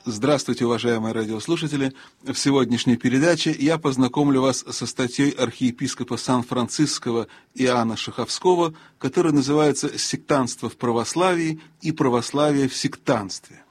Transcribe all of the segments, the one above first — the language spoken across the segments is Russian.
Здравствуйте, уважаемые радиослушатели! В сегодняшней передаче я познакомлю вас со статьей архиепископа Сан-Франциского Иоанна Шаховского, которая называется «Сектантство в православии и православие в сектантстве».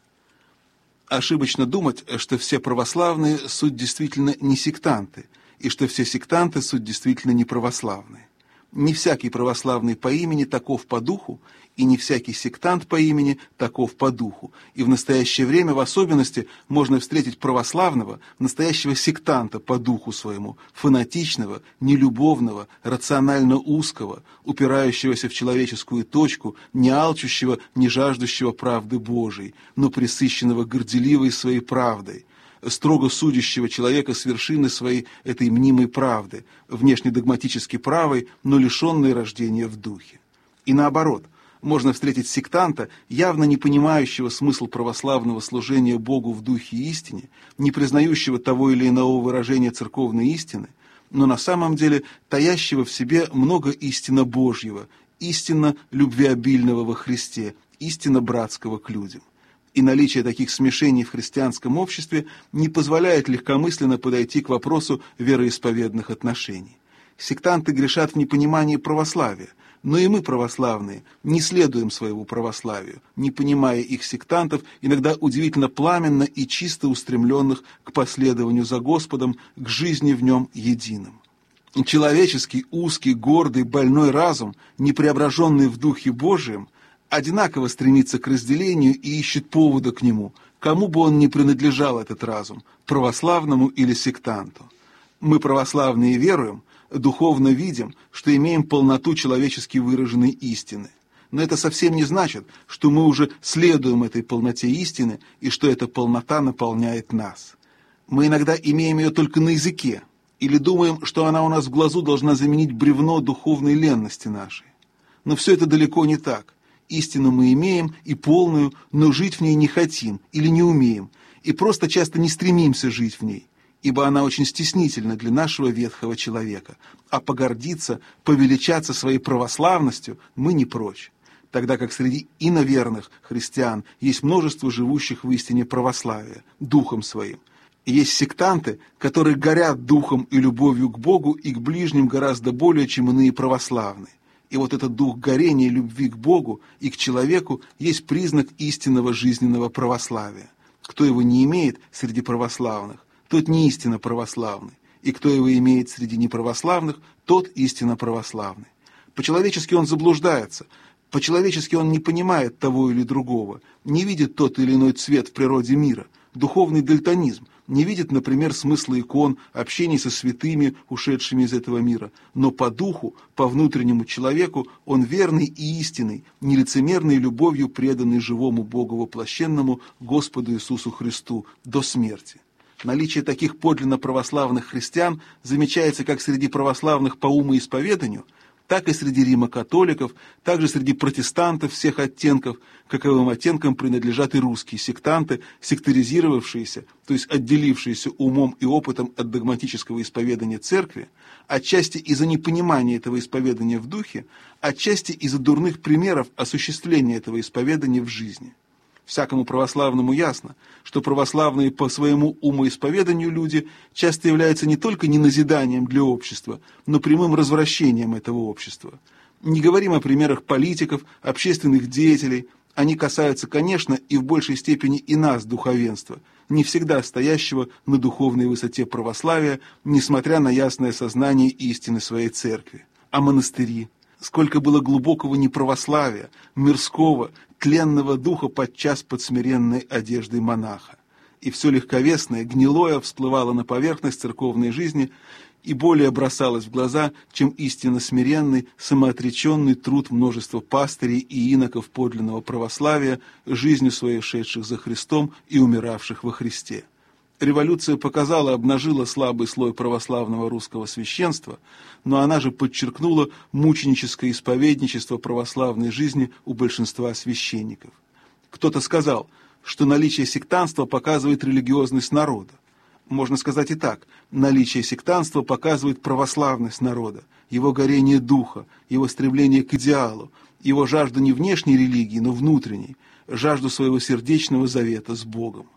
Ошибочно думать, что все православные суть действительно не сектанты, и что все сектанты суть действительно не православные. Не всякий православный по имени таков по духу, и не всякий сектант по имени таков по духу. И в настоящее время в особенности можно встретить православного, настоящего сектанта по духу своему, фанатичного, нелюбовного, рационально узкого, упирающегося в человеческую точку, не алчущего, не жаждущего правды Божией, но пресыщенного горделивой своей правдой, строго судящего человека с вершины своей этой мнимой правды, внешне догматически правой, но лишенной рождения в духе. И наоборот, можно встретить сектанта, явно не понимающего смысл православного служения Богу в духе и истине, не признающего того или иного выражения церковной истины, но на самом деле таящего в себе много истинно Божьего, истинно любвеобильного во Христе, истинно братского к людям. И наличие таких смешений в христианском обществе не позволяет легкомысленно подойти к вопросу вероисповедных отношений. Сектанты грешат в непонимании православия, но и мы, православные, не следуем своему православию, не понимая их сектантов, иногда удивительно пламенно и чисто устремленных к последованию за Господом, к жизни в нем единым. Человеческий, узкий, гордый, больной разум, не преображенный в Духе Божием, одинаково стремится к разделению и ищет повода к нему, кому бы он ни принадлежал этот разум, православному или сектанту. Мы, православные, веруем, духовно видим, что имеем полноту человечески выраженной истины. Но это совсем не значит, что мы уже следуем этой полноте истины и что эта полнота наполняет нас. Мы иногда имеем ее только на языке или думаем, что она у нас в глазу должна заменить бревно духовной ленности нашей. Но все это далеко не так. Истину мы имеем и полную, но жить в ней не хотим или не умеем, и просто часто не стремимся жить в ней, ибо она очень стеснительна для нашего ветхого человека, а погордиться, повеличаться своей православностью мы не прочь, тогда как среди иноверных христиан есть множество живущих в истине православия, духом своим. И есть сектанты, которые горят духом и любовью к Богу и к ближним гораздо более, чем иные православные. И вот этот дух горения любви к Богу и к человеку есть признак истинного жизненного православия. Кто его не имеет среди православных, тот не истинно православный, и кто его имеет среди неправославных, тот истинно православный. По-человечески он заблуждается, по-человечески он не понимает того или другого, не видит тот или иной цвет в природе мира, духовный дальтонизм, не видит, например, смысла икон, общения со святыми, ушедшими из этого мира, но по духу, по внутреннему человеку он верный и истинный, нелицемерной любовью преданный живому Богу воплощенному Господу Иисусу Христу до смерти. Наличие таких подлинно православных христиан замечается как среди православных по умоисповеданию, так и среди римокатоликов, также среди протестантов всех оттенков, каковым оттенкам принадлежат и русские сектанты, сектаризировавшиеся, то есть отделившиеся умом и опытом от догматического исповедания церкви, отчасти из-за непонимания этого исповедания в духе, отчасти из-за дурных примеров осуществления этого исповедания в жизни. Всякому православному ясно, что православные по своему умоисповеданию люди часто являются не только неназиданием для общества, но прямым развращением этого общества. Не говорим о примерах политиков, общественных деятелей, они касаются, конечно, и в большей степени и нас, духовенства, не всегда стоящего на духовной высоте православия, несмотря на ясное сознание истины своей церкви. А монастыри? Сколько было глубокого неправославия, мирского, тленного духа подчас под смиренной одеждой монаха. И все легковесное, гнилое всплывало на поверхность церковной жизни и более бросалось в глаза, чем истинно смиренный, самоотреченный труд множества пастырей и иноков подлинного православия, жизнью своей шедших за Христом и умиравших во Христе. Революция показала, обнажила слабый слой православного русского священства, но она же подчеркнула мученическое исповедничество православной жизни у большинства священников. Кто-то сказал, что наличие сектантства показывает религиозность народа. Можно сказать и так, наличие сектантства показывает православность народа, его горение духа, его стремление к идеалу, его жажду не внешней религии, но внутренней, жажду своего сердечного завета с Богом.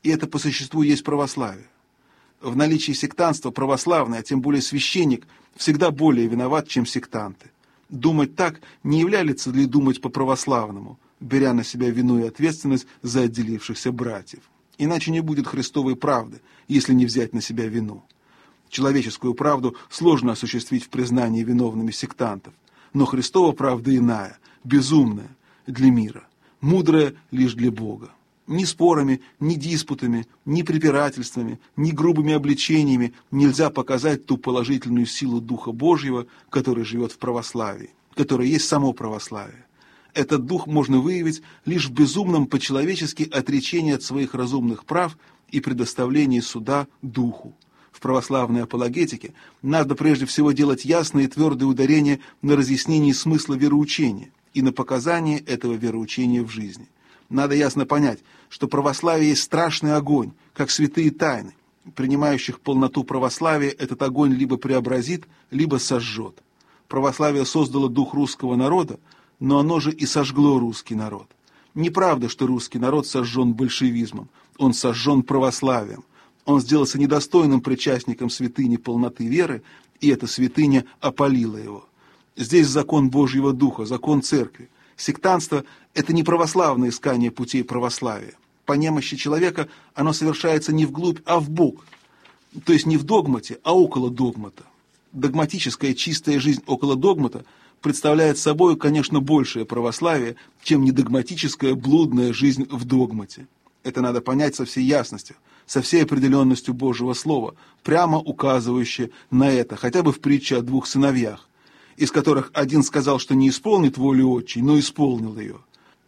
И это по существу есть православие. В наличии сектантства православный, а тем более священник, всегда более виноват, чем сектанты. Думать так не является ли думать по-православному, беря на себя вину и ответственность за отделившихся братьев. Иначе не будет Христовой правды, если не взять на себя вину. Человеческую правду сложно осуществить в признании виновными сектантов, но Христова правда иная, безумная для мира, мудрая лишь для Бога. Ни спорами, ни диспутами, ни препирательствами, ни грубыми обличениями нельзя показать ту положительную силу Духа Божьего, который живет в православии, который есть само православие. Этот дух можно выявить лишь в безумном по-человечески отречении от своих разумных прав и предоставлении суда Духу. В православной апологетике надо прежде всего делать ясное и твердое ударение на разъяснении смысла вероучения и на показании этого вероучения в жизни. Надо ясно понять, что православие есть страшный огонь, как святые тайны. Принимающих полноту православия этот огонь либо преобразит, либо сожжет. Православие создало дух русского народа, но оно же и сожгло русский народ. Неправда, что русский народ сожжен большевизмом, он сожжен православием. Он сделался недостойным причастником святыни полноты веры, и эта святыня опалила его. Здесь закон Божьего Духа, закон Церкви. Сектантство – это не православное искание путей православия. По немощи человека оно совершается не вглубь, а вбок. То есть не в догмате, а около догмата. Догматическая чистая жизнь около догмата представляет собой, конечно, большее православие, чем недогматическая блудная жизнь в догмате. Это надо понять со всей ясностью, со всей определенностью Божьего Слова, прямо указывающее на это, хотя бы в притче о двух сыновьях, из которых один сказал, что не исполнит волю отчей, но исполнил ее,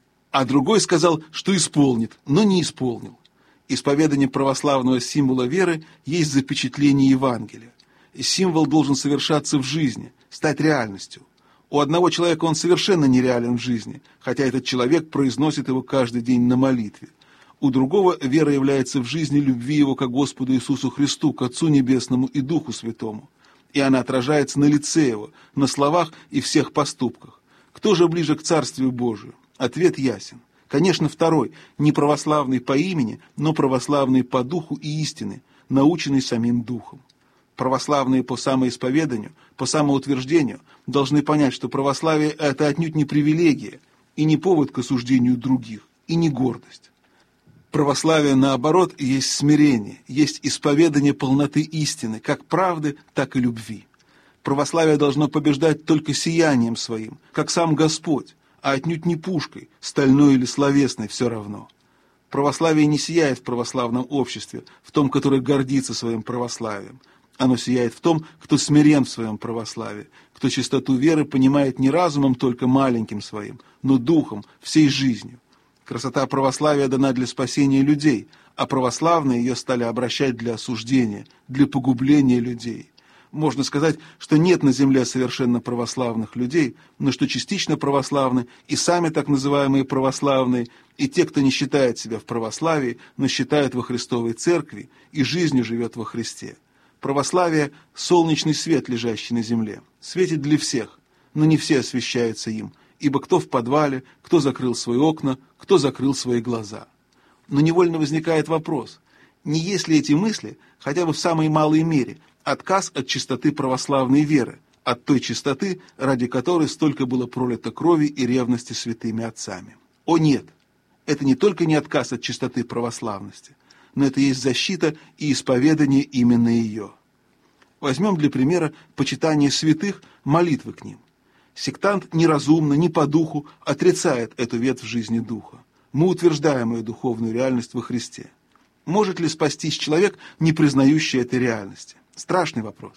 а другой сказал, что исполнит, но не исполнил. Исповедание православного символа веры есть запечатление Евангелия. Символ должен совершаться в жизни, стать реальностью. У одного человека он совершенно нереален в жизни, хотя этот человек произносит его каждый день на молитве. У другого вера является в жизни любви его к Господу Иисусу Христу, к Отцу Небесному и Духу Святому. И она отражается на лице его, на словах и всех поступках. Кто же ближе к Царствию Божию? Ответ ясен. Конечно, второй, не православный по имени, но православный по духу и истины, наученный самим Духом. Православные по самоисповеданию, по самоутверждению должны понять, что православие – это отнюдь не привилегия, и не повод к осуждению других, и не гордость. Православие, наоборот, есть смирение, есть исповедание полноты истины, как правды, так и любви. Православие должно побеждать только сиянием своим, как сам Господь, а отнюдь не пушкой, стальной или словесной, все равно. Православие не сияет в православном обществе, в том, который гордится своим православием. Оно сияет в том, кто смирен в своем православии, кто чистоту веры понимает не разумом только маленьким своим, но духом, всей жизнью. Красота православия дана для спасения людей, а православные ее стали обращать для осуждения, для погубления людей. Можно сказать, что нет на земле совершенно православных людей, но что частично православны и сами так называемые православные, и те, кто не считает себя в православии, но считают во Христовой Церкви и жизнью живет во Христе. Православие – солнечный свет, лежащий на земле, светит для всех, но не все освещаются им, ибо кто в подвале, кто закрыл свои окна, кто закрыл свои глаза. Но невольно возникает вопрос, не есть ли эти мысли, хотя бы в самой малой мере, отказ от чистоты православной веры, от той чистоты, ради которой столько было пролито крови и ревности святыми отцами? О нет! Это не только не отказ от чистоты православности, но это есть защита и исповедание именно ее. Возьмем для примера почитание святых, молитвы к ним. Сектант неразумно, не по духу отрицает эту ветвь жизни духа. Мы утверждаем ее духовную реальность во Христе. Может ли спастись человек, не признающий этой реальности? Страшный вопрос.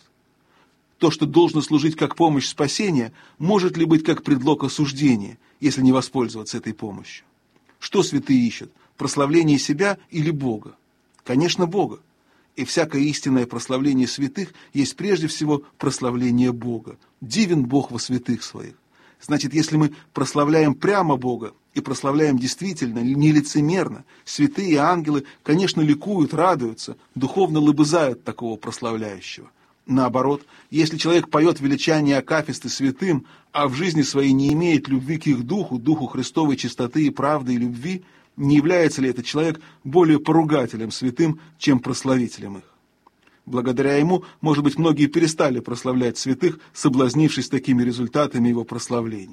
То, что должно служить как помощь спасения, может ли быть как предлог осуждения, если не воспользоваться этой помощью? Что святые ищут? Прославление себя или Бога? Конечно, Бога. И всякое истинное прославление святых есть прежде всего прославление Бога. Дивен Бог во святых своих. Значит, если мы прославляем прямо Бога и прославляем действительно, не лицемерно, святые и ангелы, конечно, ликуют, радуются, духовно лобызают такого прославляющего. Наоборот, если человек поет величание акафисты святым, а в жизни своей не имеет любви к их духу, духу Христовой чистоты и правды и любви, Не является ли этот человек более поругателем святым, чем прославителем их? Благодаря ему, может быть, многие перестали прославлять святых, соблазнившись такими результатами его прославлений.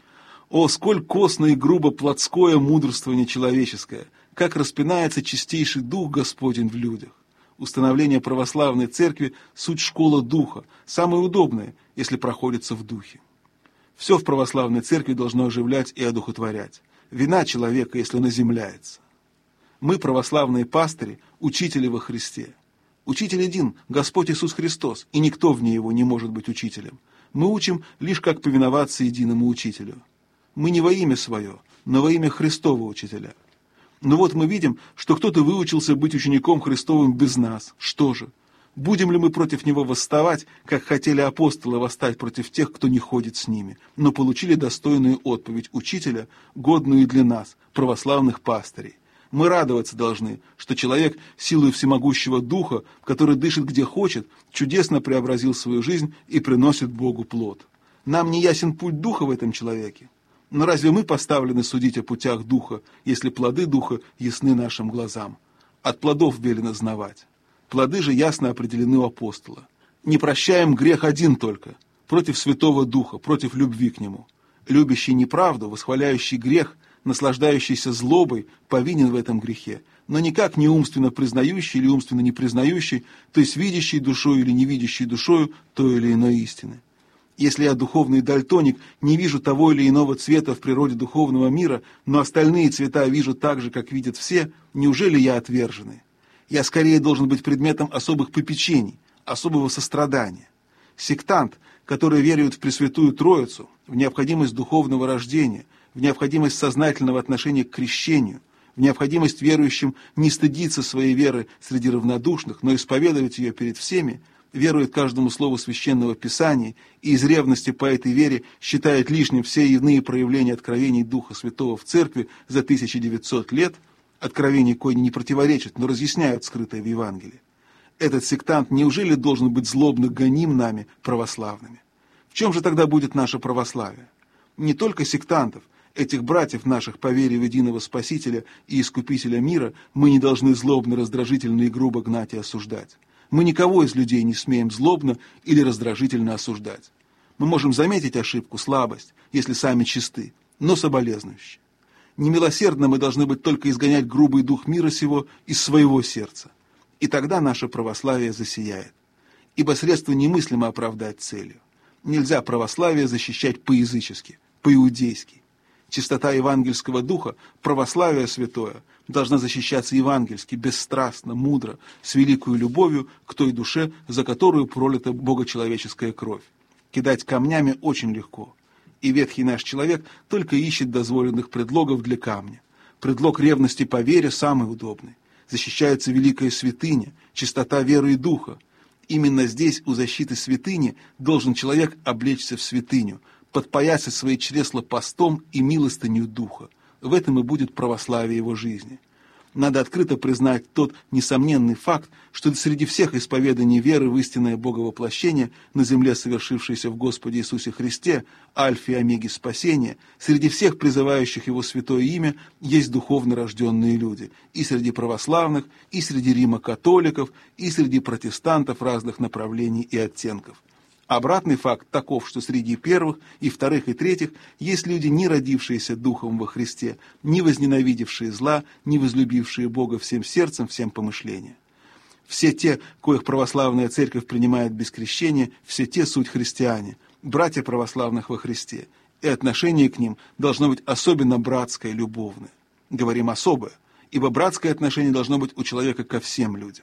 О, сколь косно и грубо плотское мудрствование человеческое, как распинается чистейший Дух Господень в людях. Установление православной церкви – суть школа Духа, самое удобное, если проходится в Духе. Все в православной церкви должно оживлять и одухотворять. Вина человека, если он оземляется. Мы, православные пастыри, учители во Христе. Учитель един, Господь Иисус Христос, и никто вне Его не может быть учителем. Мы учим лишь как повиноваться единому учителю. Мы не во имя свое, но во имя Христова учителя. Но вот мы видим, что кто-то выучился быть учеником Христовым без нас. Что же? Будем ли мы против него восставать, как хотели апостолы восстать против тех, кто не ходит с ними, но получили достойную отповедь учителя, годную и для нас, православных пастырей? Мы радоваться должны, что человек, силой всемогущего Духа, который дышит где хочет, чудесно преобразил свою жизнь и приносит Богу плод. Нам не ясен путь Духа в этом человеке. Но разве мы поставлены судить о путях Духа, если плоды Духа ясны нашим глазам? От плодов велено знавать. Плоды же ясно определены у апостола. Не прощаем грех один только, против Святого Духа, против любви к Нему. Любящий неправду, восхваляющий грех, наслаждающийся злобой, повинен в этом грехе, но никак не умственно признающий или умственно не признающий, то есть видящий душою или не видящий душою той или иной истины. Если я, духовный дальтоник, не вижу того или иного цвета в природе духовного мира, но остальные цвета вижу так же, как видят все, неужели я отверженный? Я скорее должен быть предметом особых попечений, особого сострадания. Сектант, который верует в Пресвятую Троицу, в необходимость духовного рождения, в необходимость сознательного отношения к крещению, в необходимость верующим не стыдиться своей веры среди равнодушных, но исповедовать ее перед всеми, верует каждому слову Священного Писания и из ревности по этой вере считает лишним все иные проявления откровений Духа Святого в Церкви за 1900 лет, откровения кои не противоречат, но разъясняют скрытое в Евангелии. Этот сектант неужели должен быть злобно гоним нами, православными? В чем же тогда будет наше православие? Не только сектантов, этих братьев наших по вере в единого Спасителя и Искупителя мира мы не должны злобно, раздражительно и грубо гнать и осуждать. Мы никого из людей не смеем злобно или раздражительно осуждать. Мы можем заметить ошибку, слабость, если сами чисты, но соболезнующие. Немилосердно мы должны быть только изгонять грубый дух мира сего из своего сердца. И тогда наше православие засияет. Ибо средство немыслимо оправдать целью. Нельзя православие защищать по-язычески, по-иудейски. Чистота евангельского духа, православие святое, должна защищаться евангельски, бесстрастно, мудро, с великою любовью к той душе, за которую пролита богочеловеческая кровь. Кидать камнями очень легко. И ветхий наш человек только ищет дозволенных предлогов для камня. Предлог ревности по вере самый удобный. Защищается великая святыня, чистота веры и духа. Именно здесь, у защиты святыни, должен человек облечься в святыню, подпоясать свои чресла постом и милостынью духа. В этом и будет православие его жизни. Надо открыто признать тот несомненный факт, что среди всех исповеданий веры в истинное Боговоплощение, на земле совершившееся в Господе Иисусе Христе, альфе и омеге спасения, среди всех призывающих Его святое имя есть духовно рожденные люди, и среди православных, и среди Рима-католиков, и среди протестантов разных направлений и оттенков. Обратный факт таков, что среди первых, и вторых, и третьих есть люди, не родившиеся Духом во Христе, не возненавидевшие зла, не возлюбившие Бога всем сердцем, всем помышлением. Все те, коих православная церковь принимает без крещения, все те суть христиане, братья православных во Христе, и отношение к ним должно быть особенно братское, любовное. Говорим особое, ибо братское отношение должно быть у человека ко всем людям.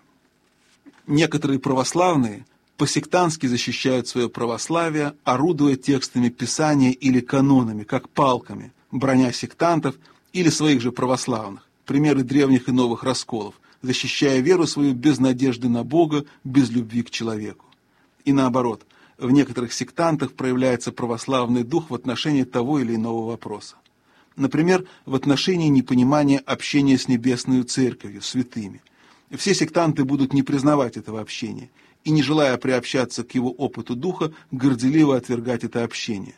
Некоторые православные по-сектантски защищают свое православие, орудуя текстами Писания или канонами, как палками, броня сектантов или своих же православных, примеры древних и новых расколов, защищая веру свою без надежды на Бога, без любви к человеку. И наоборот, в некоторых сектантах проявляется православный дух в отношении того или иного вопроса. Например, в отношении непонимания общения с Небесной Церковью, святыми. Все сектанты будут не признавать этого общения, и, не желая приобщаться к его опыту духа, горделиво отвергать это общение.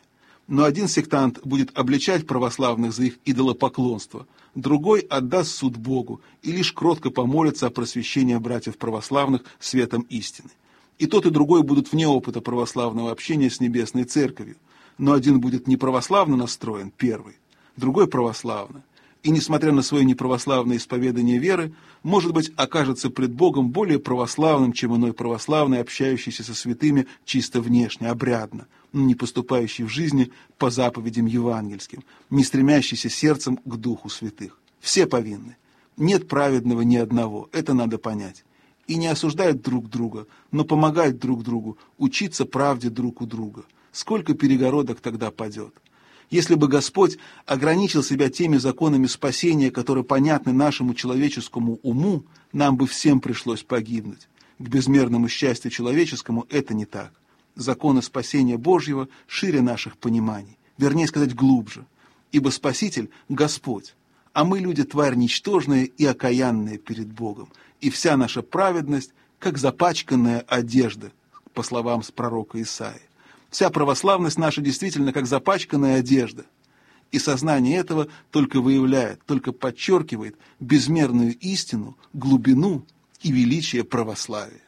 Но один сектант будет обличать православных за их идолопоклонство, другой отдаст суд Богу и лишь кротко помолится о просвещении братьев православных светом истины. И тот, и другой будут вне опыта православного общения с Небесной Церковью, но один будет неправославно настроен, первый, другой православно, и, несмотря на свое неправославное исповедание веры, может быть, окажется пред Богом более православным, чем иной православный, общающийся со святыми чисто внешне, обрядно, но не поступающий в жизни по заповедям евангельским, не стремящийся сердцем к Духу Святых. Все повинны. Нет праведного ни одного, это надо понять. И не осуждают друг друга, но помогают друг другу, учиться правде друг у друга. Сколько перегородок тогда падет? Если бы Господь ограничил себя теми законами спасения, которые понятны нашему человеческому уму, нам бы всем пришлось погибнуть. К безмерному счастью человеческому это не так. Законы спасения Божьего шире наших пониманий, вернее сказать, глубже. Ибо Спаситель – Господь, а мы люди тварь ничтожная и окаянная перед Богом, и вся наша праведность, как запачканная одежда, по словам пророка Исаии. Вся православность наша действительно как запачканная одежда. И сознание этого только выявляет, только подчеркивает безмерную истину, глубину и величие православия.